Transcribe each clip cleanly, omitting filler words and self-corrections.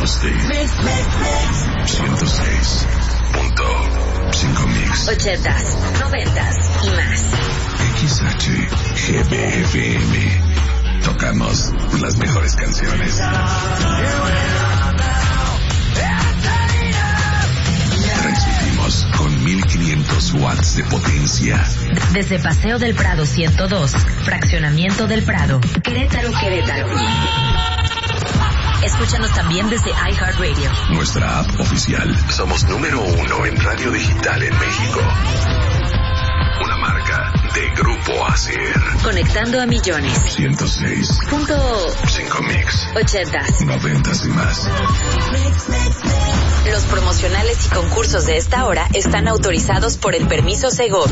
Donosti. 106.5 Mix. 80s, 90s y más. XHGBFM. Tocamos las mejores canciones. Transmitimos con 1500 watts de potencia. Desde Paseo del Prado 102, Fraccionamiento del Prado, Querétaro. Escúchanos también desde iHeartRadio. Nuestra app oficial. Somos número 1 en radio digital en México. Una marca de Grupo ASIR. Conectando a millones. 106.5 Mix. 80s, 90s y más. Los promocionales y concursos de esta hora están autorizados por el permiso Segov.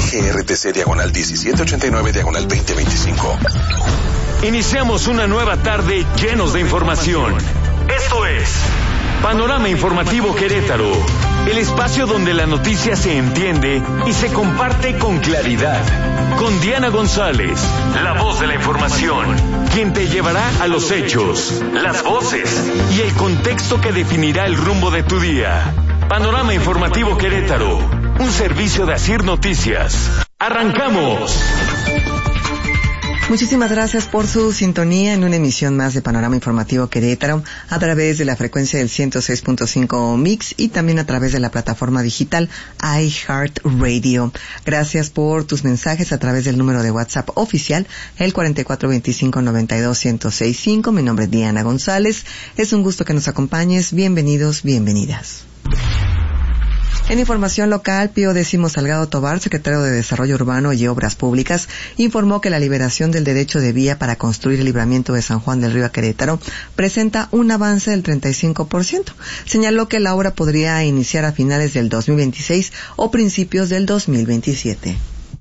DGRTC/1789/2025. Iniciamos una nueva tarde llenos de información. Esto es Panorama Informativo Querétaro, el espacio donde la noticia se entiende y se comparte con claridad. Con Diana González, la voz de la información, quien te llevará a los hechos, las voces y el contexto que definirá el rumbo de tu día. Panorama Informativo Querétaro, un servicio de ASIR Noticias. ¡Arrancamos! Muchísimas gracias por su sintonía en una emisión más de Panorama Informativo Querétaro a través de la frecuencia del 106.5 Mix y también a través de la plataforma digital iHeartRadio. Gracias por tus mensajes a través del número de WhatsApp oficial, el 4425-92-1065. Mi nombre es Diana González. Es un gusto que nos acompañes. Bienvenidos, bienvenidas. En información local, Pío X Salgado Tobar, secretario de Desarrollo Urbano y Obras Públicas, informó que la liberación del derecho de vía para construir el libramiento de San Juan del Río a Querétaro presenta un avance del 35%. Señaló que la obra podría iniciar a finales del 2026 o principios del 2027.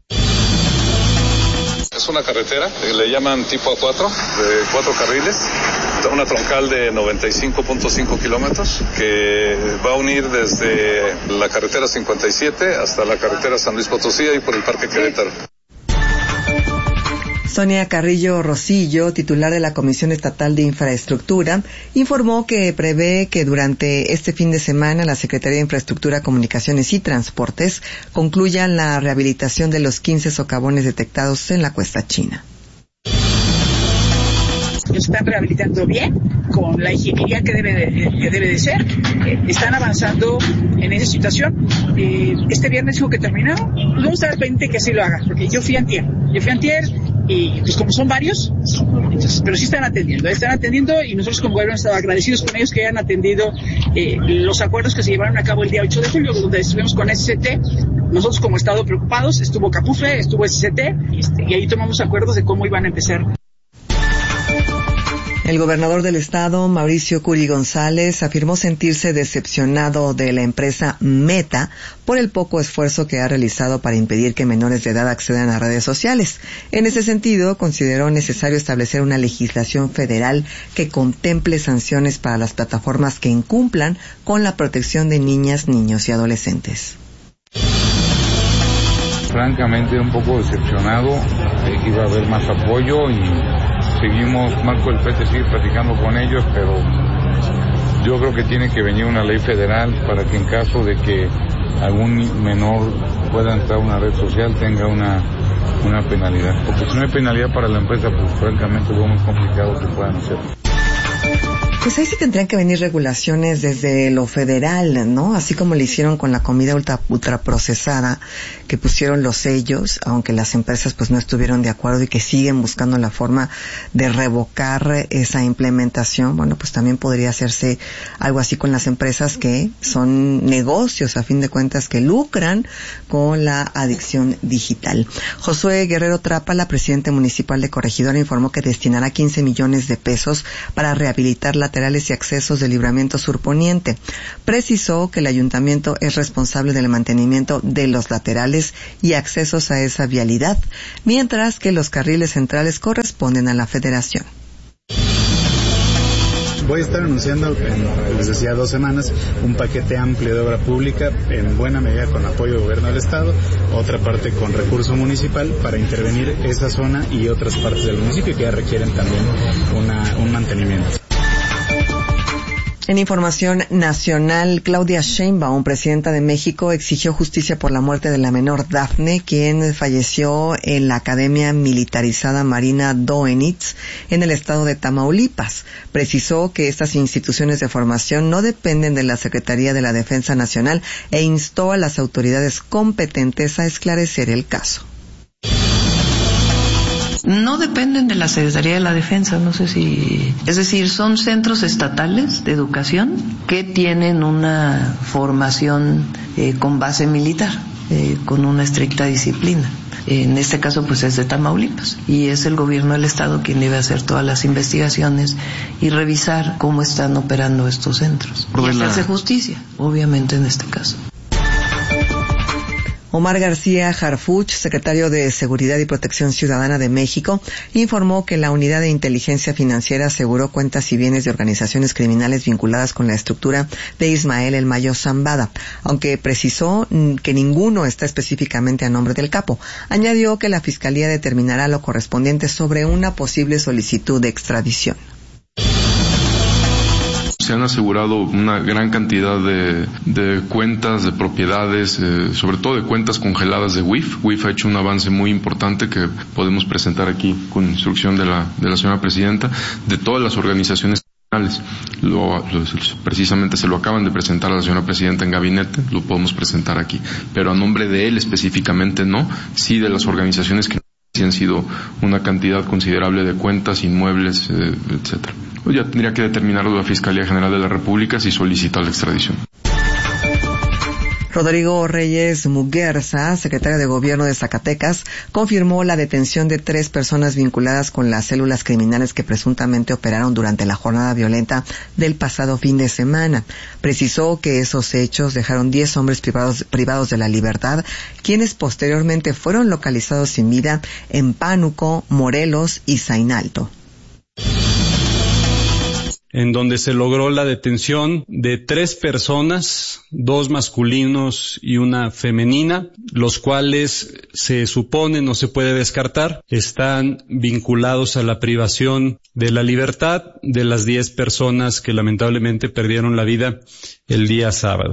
Es una carretera, le llaman tipo A4, de 4 carriles, una troncal de 95.5 kilómetros que va a unir desde la carretera 57 hasta la carretera San Luis Potosí y por el Parque Querétaro. Sonia Carrillo Rosillo, titular de la Comisión Estatal de Infraestructura, informó que prevé que durante este fin de semana la Secretaría de Infraestructura, Comunicaciones y Transportes concluyan la rehabilitación de los 15 socavones detectados en la Cuesta China. Están rehabilitando bien, con la ingeniería que debe de ser. Están avanzando en esa situación. Este viernes dijo que terminaron. Vamos a estar pendiente que así lo haga, porque yo fui antier y pues como son varios, entonces, pero sí están atendiendo y nosotros como gobierno estamos agradecidos con ellos que hayan atendido los acuerdos que se llevaron a cabo el día 8 de julio, donde estuvimos con SCT. Nosotros como Estado preocupados, estuvo Capufe, estuvo SCT, y ahí tomamos acuerdos de cómo iban a empezar. El gobernador del estado, Mauricio Curi González, afirmó sentirse decepcionado de la empresa Meta por el poco esfuerzo que ha realizado para impedir que menores de edad accedan a redes sociales. En ese sentido, consideró necesario establecer una legislación federal que contemple sanciones para las plataformas que incumplan con la protección de niñas, niños y adolescentes. Francamente un poco decepcionado, iba a haber más apoyo y seguimos, Marco del PT sigue platicando con ellos, pero yo creo que tiene que venir una ley federal para que en caso de que algún menor pueda entrar a una red social tenga una penalidad. Porque si no hay penalidad para la empresa, pues francamente es muy complicado que puedan hacerlo. Pues ahí sí tendrían que venir regulaciones desde lo federal, ¿no? Así como le hicieron con la comida ultraprocesada, que pusieron los sellos, aunque las empresas pues no estuvieron de acuerdo y que siguen buscando la forma de revocar esa implementación. Bueno, pues también podría hacerse algo así con las empresas que son negocios, a fin de cuentas, que lucran con la adicción digital. Josué Guerrero Trápala, presidente municipal de Corregidora, informó que destinará 15 millones de pesos para rehabilitar laterales y accesos del libramiento surponiente. Precisó que el ayuntamiento es responsable del mantenimiento de los laterales y accesos a esa vialidad, mientras que los carriles centrales corresponden a la federación. Voy a estar anunciando, les decía, 2 semanas, un paquete amplio de obra pública, en buena medida con apoyo del gobierno del estado, otra parte con recurso municipal para intervenir esa zona y otras partes del municipio que ya requieren también un mantenimiento. En información nacional, Claudia Sheinbaum, presidenta de México, exigió justicia por la muerte de la menor Dafne, quien falleció en la Academia Militarizada Marina Doenitz, en el estado de Tamaulipas. Precisó que estas instituciones de formación no dependen de la Secretaría de la Defensa Nacional e instó a las autoridades competentes a esclarecer el caso. No dependen de la Secretaría de la Defensa, es decir, son centros estatales de educación que tienen una formación con base militar, con una estricta disciplina. En este caso, pues es de Tamaulipas y es el gobierno del estado quien debe hacer todas las investigaciones y revisar cómo están operando estos centros. Y hacerse justicia, obviamente, en este caso. Omar García Harfuch, secretario de Seguridad y Protección Ciudadana de México, informó que la Unidad de Inteligencia Financiera aseguró cuentas y bienes de organizaciones criminales vinculadas con la estructura de Ismael El Mayo Zambada, aunque precisó que ninguno está específicamente a nombre del capo. Añadió que la Fiscalía determinará lo correspondiente sobre una posible solicitud de extradición. Se han asegurado una gran cantidad de cuentas, de propiedades, sobre todo de cuentas congeladas de WIF. WIF ha hecho un avance muy importante que podemos presentar aquí con instrucción de la señora presidenta, de todas las organizaciones criminales. Precisamente se lo acaban de presentar a la señora presidenta en gabinete, lo podemos presentar aquí. Pero a nombre de él específicamente no, sí de las organizaciones criminales. Sí han sido una cantidad considerable de cuentas, inmuebles, etcétera. Pues ya tendría que determinarlo la Fiscalía General de la República si solicita la extradición. Rodrigo Reyes Muguerza, secretario de Gobierno de Zacatecas, confirmó la detención de 3 personas vinculadas con las células criminales que presuntamente operaron durante la jornada violenta del pasado fin de semana. Precisó que esos hechos dejaron 10 hombres privados de la libertad, quienes posteriormente fueron localizados sin vida en Pánuco, Morelos y Zainalto, en donde se logró la detención de 3 personas, 2 masculinos y una femenina, los cuales se supone, no se puede descartar, están vinculados a la privación de la libertad de las 10 personas que lamentablemente perdieron la vida el día sábado.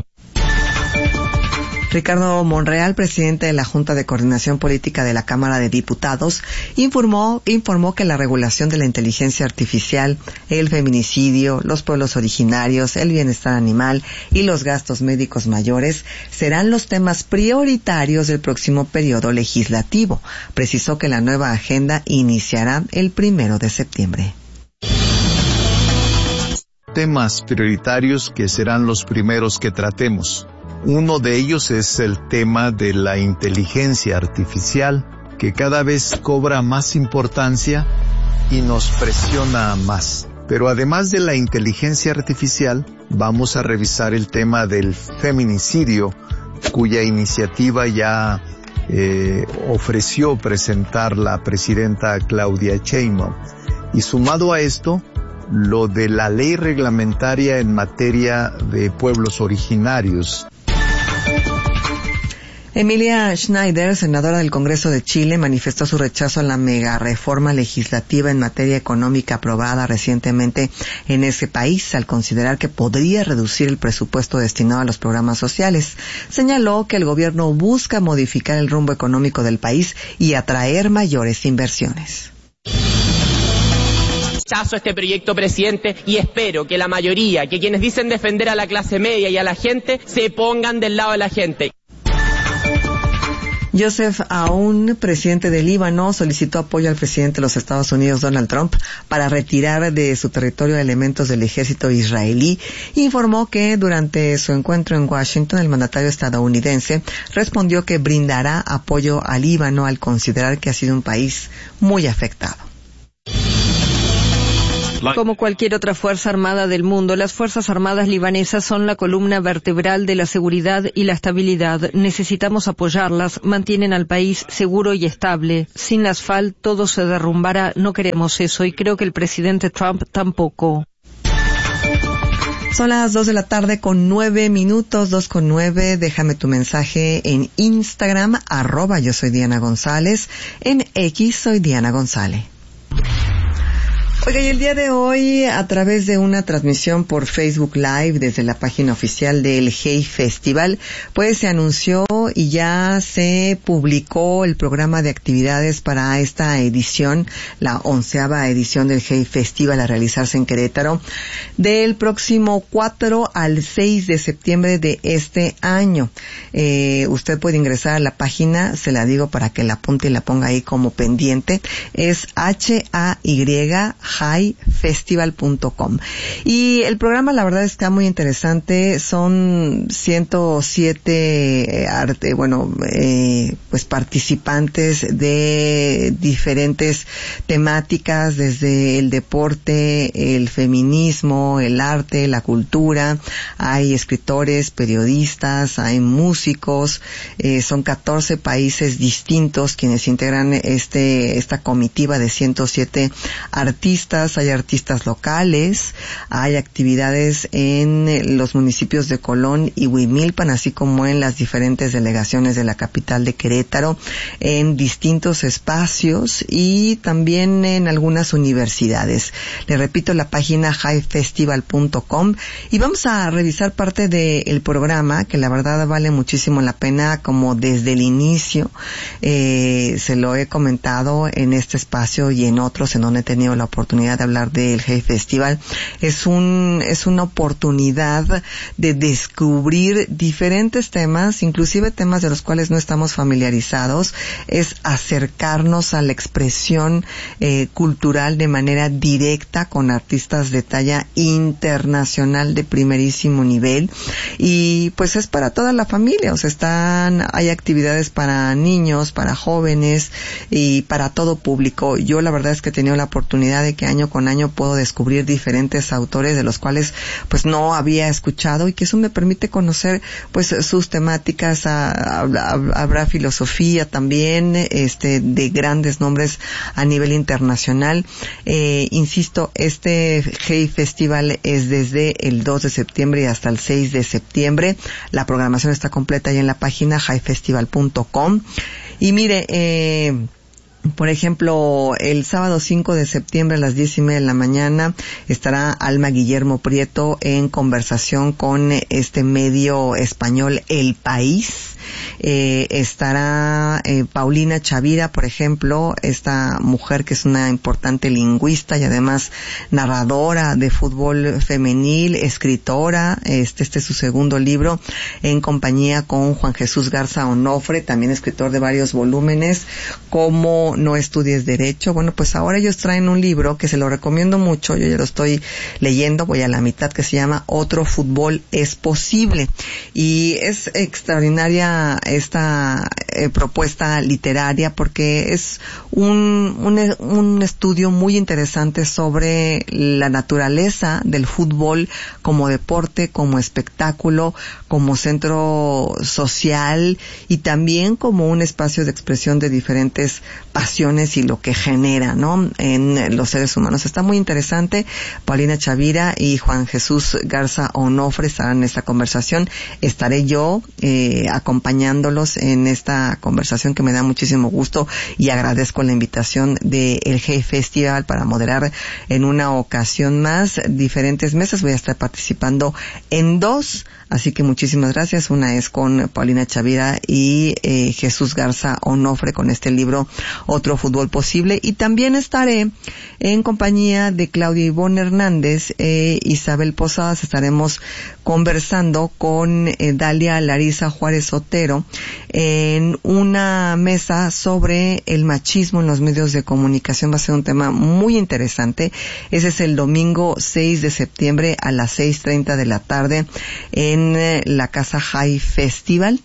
Ricardo Monreal, presidente de la Junta de Coordinación Política de la Cámara de Diputados, informó que la regulación de la inteligencia artificial, el feminicidio, los pueblos originarios, el bienestar animal y los gastos médicos mayores serán los temas prioritarios del próximo periodo legislativo. Precisó que la nueva agenda iniciará el 1 de septiembre. Temas prioritarios que serán los primeros que tratemos. Uno de ellos es el tema de la inteligencia artificial, que cada vez cobra más importancia y nos presiona más. Pero además de la inteligencia artificial, vamos a revisar el tema del feminicidio, cuya iniciativa ya ofreció presentar la presidenta Claudia Sheinbaum. Y sumado a esto, lo de la ley reglamentaria en materia de pueblos originarios. Emilia Schneider, senadora del Congreso de Chile, manifestó su rechazo a la mega reforma legislativa en materia económica aprobada recientemente en ese país, al considerar que podría reducir el presupuesto destinado a los programas sociales. Señaló que el gobierno busca modificar el rumbo económico del país y atraer mayores inversiones. Rechazo este proyecto, presidente, y espero que la mayoría, que quienes dicen defender a la clase media y a la gente, se pongan del lado de la gente. Joseph Aoun, presidente de Líbano, solicitó apoyo al presidente de los Estados Unidos, Donald Trump, para retirar de su territorio elementos del ejército israelí. Informó que durante su encuentro en Washington, el mandatario estadounidense respondió que brindará apoyo a Líbano al considerar que ha sido un país muy afectado. Como cualquier otra fuerza armada del mundo, las Fuerzas Armadas libanesas son la columna vertebral de la seguridad y la estabilidad. Necesitamos apoyarlas, mantienen al país seguro y estable. Sin las FAL todo se derrumbará, no queremos eso y creo que el presidente Trump tampoco. Son las 2 de la tarde con 9 minutos, 2:09. Déjame tu mensaje en Instagram, @yo soy Diana González, en X soy Diana González. Oiga, y el día de hoy, a través de una transmisión por Facebook Live desde la página oficial del Hey Festival, pues se anunció y ya se publicó el programa de actividades para esta edición, la 11ª edición del Hey Festival a realizarse en Querétaro, del próximo 4 al 6 de septiembre de este año. Usted puede ingresar a la página, se la digo para que la apunte y la ponga ahí como pendiente, es highfestival.com. Y el programa, la verdad, está muy interesante. Son 107 pues participantes de diferentes temáticas, desde el deporte, el feminismo, el arte, la cultura. Hay escritores, periodistas, hay músicos. Son 14 países distintos quienes integran esta comitiva de 107 artistas. Hay artistas locales, hay actividades en los municipios de Colón y Huimilpan, así como en las diferentes delegaciones de la capital de Querétaro, en distintos espacios y también en algunas universidades. Le repito, la página highfestival.com, y vamos a revisar parte del programa que la verdad vale muchísimo la pena, como desde el inicio se lo he comentado en este espacio y en otros en donde he tenido la oportunidad de hablar del Hey Festival. Es una oportunidad de descubrir diferentes temas, inclusive temas de los cuales no estamos familiarizados. Es acercarnos a la expresión cultural de manera directa con artistas de talla internacional de primerísimo nivel, y pues es para toda la familia. O sea, hay actividades para niños, para jóvenes y para todo público. Yo la verdad es que he tenido la oportunidad de que año con año puedo descubrir diferentes autores de los cuales pues no había escuchado, y que eso me permite conocer pues sus temáticas. Habrá filosofía también, de grandes nombres a nivel internacional. Insisto, este Hey Festival es desde el 2 de septiembre hasta el 6 de septiembre. La programación está completa ahí en la página highfestival.com. Y mire, por ejemplo, el sábado 5 de septiembre a las 10:30 de la mañana estará Alma Guillermo Prieto en conversación con este medio español El País. Estará Paulina Chavira, por ejemplo, esta mujer que es una importante lingüista y además narradora de fútbol femenil, escritora. Este es su segundo libro, en compañía con Juan Jesús Garza Onofre, también escritor de varios volúmenes, como No estudies Derecho. Bueno, pues ahora ellos traen un libro que se lo recomiendo mucho, yo ya lo estoy leyendo, voy a la mitad, que se llama Otro fútbol es posible. Y es extraordinaria esta propuesta literaria, porque es un estudio muy interesante sobre la naturaleza del fútbol como deporte, como espectáculo, como centro social y también como un espacio de expresión de diferentes pasiones y lo que genera, ¿no?, en los seres humanos. Está muy interesante. Paulina Chavira y Juan Jesús Garza Onofre estarán en esta conversación. Estaré yo acompañándolos en esta conversación, que me da muchísimo gusto, y agradezco la invitación de el Hey Festival para moderar en una ocasión más diferentes mesas. Voy a estar participando en 2, así que muchísimas gracias. Una es con Paulina Chavira y Jesús Garza Onofre con este libro Otro fútbol posible, y también estaré en compañía de Claudia Ivonne Hernández Isabel Posadas. Estaremos conversando con Dalia Larisa Juárez Otero en una mesa sobre el machismo en los medios de comunicación. Va a ser un tema muy interesante. Ese es el domingo 6 de septiembre a las 6:30 de la tarde en la Casa High Festival.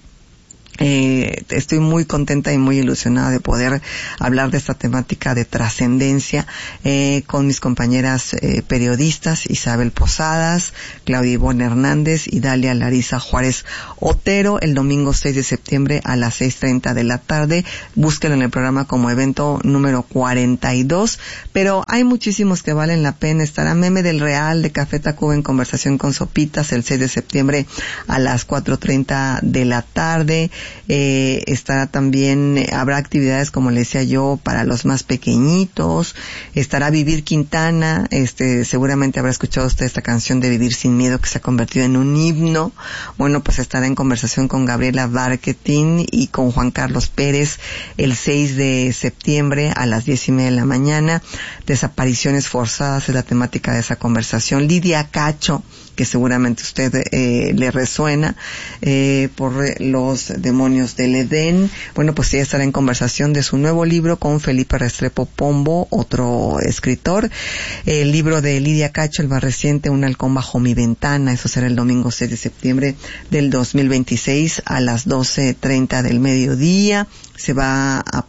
Estoy muy contenta y muy ilusionada de poder hablar de esta temática de trascendencia con mis compañeras periodistas Isabel Posadas, Claudia Ivonne Hernández y Dalia Larisa Juárez Otero, el domingo 6 de septiembre a las 6:30 de la tarde. Búsquenlo en el programa como evento número 42, pero hay muchísimos que valen la pena. Estará Meme del Real de Café Tacuba en conversación con Sopitas el 6 de septiembre a las 4:30 de la tarde. Estará también, habrá actividades, como le decía yo, para los más pequeñitos. Estará Vivir Quintana, seguramente habrá escuchado usted esta canción de Vivir Sin Miedo, que se ha convertido en un himno. Bueno, pues estará en conversación con Gabriela Barquetín y con Juan Carlos Pérez el 6 de septiembre a las 10:30 de la mañana. Desapariciones forzadas es la temática de esa conversación. Lidia Cacho, que seguramente usted le resuena, por Los Demonios del Edén. Bueno, pues ella estará en conversación de su nuevo libro con Felipe Restrepo Pombo, otro escritor. El libro de Lidia Cacho, el más reciente, Un halcón bajo mi ventana, eso será el domingo 6 de septiembre del 2026 a las 12:30 del mediodía. Se va a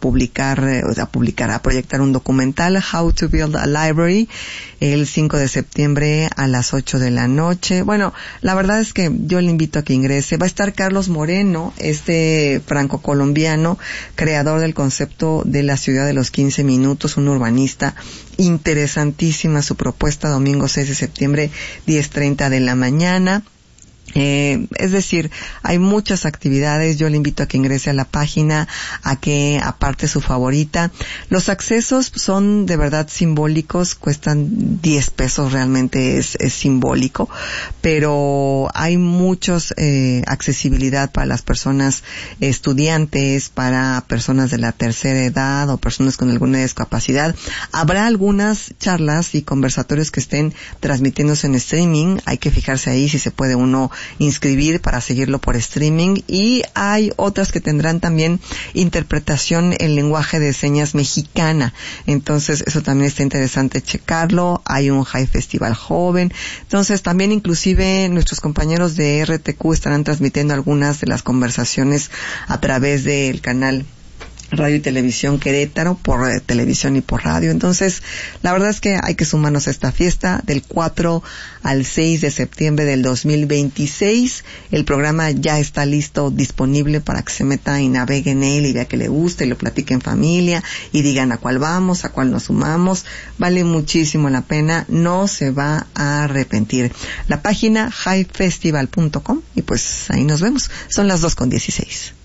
proyectar un documental, How to Build a Library, el 5 de septiembre a las 8 de la noche. Bueno, la verdad es que yo le invito a que ingrese. Va a estar Carlos Moreno, franco-colombiano, creador del concepto de la ciudad de los 15 minutos, un urbanista. Interesantísima su propuesta, domingo 6 de septiembre, 10:30 de la mañana. Es decir, hay muchas actividades. Yo le invito a que ingrese a la página, a que aparte su favorita. Los accesos son de verdad simbólicos, cuestan 10 pesos, realmente es simbólico, pero hay muchos accesibilidad para las personas estudiantes, para personas de la tercera edad o personas con alguna discapacidad. Habrá algunas charlas y conversatorios que estén transmitiéndose en streaming. Hay que fijarse ahí si se puede uno inscribir para seguirlo por streaming, y hay otras que tendrán también interpretación en lenguaje de señas mexicana. Entonces eso también está interesante checarlo. Hay un High Festival joven. Entonces también inclusive nuestros compañeros de RTQ estarán transmitiendo algunas de las conversaciones a través del canal Radio y Televisión Querétaro, por televisión y por radio. Entonces, la verdad es que hay que sumarnos a esta fiesta del 4 al 6 de septiembre del 2026. El programa ya está listo, disponible para que se meta y navegue en él y vea que le gusta y lo platique en familia y digan a cuál vamos, a cuál nos sumamos. Vale muchísimo la pena, no se va a arrepentir. La página highfestival.com y pues ahí nos vemos. Son las 2:16.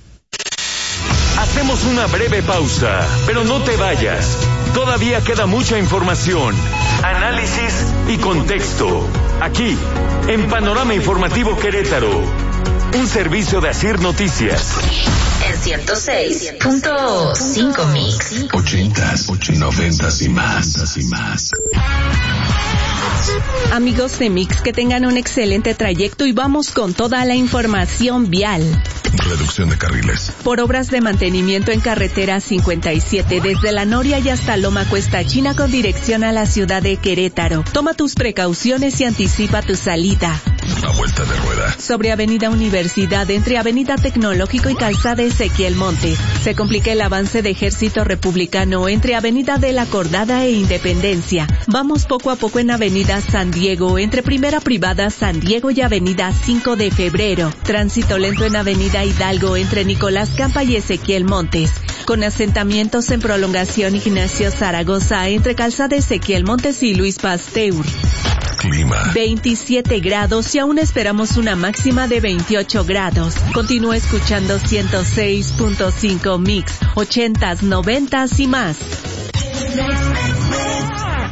Hacemos una breve pausa, pero no te vayas. Todavía queda mucha información, análisis y contexto. Aquí, en Panorama Informativo Querétaro, un servicio de Asir Noticias. En 106.5 Mix. 80s, 90s y más. Amigos de Mix, que tengan un excelente trayecto y vamos con toda la información vial. Reducción de carriles. Por obras de mantenimiento en carretera 57 desde La Noria y hasta Loma Cuesta China con dirección a la ciudad de Querétaro. Toma tus precauciones y anticipa tu salida. A vuelta de rueda. Sobre Avenida Universidad, entre Avenida Tecnológico y Calzada Ezequiel Montes. Se complica el avance de Ejército Republicano entre Avenida de la Acordada e Independencia. Vamos poco a poco en Avenida San Diego, entre Primera Privada San Diego y Avenida 5 de Febrero. Tránsito lento en Avenida Hidalgo, entre Nicolás Campa y Ezequiel Montes. Con asentamientos en Prolongación Ignacio Zaragoza, entre Calzada Ezequiel Montes y Luis Pasteur. Clima. 27 grados y aún esperamos una máxima de 28 grados. Continúa escuchando 106.5 Mix, 80s, 90s y más.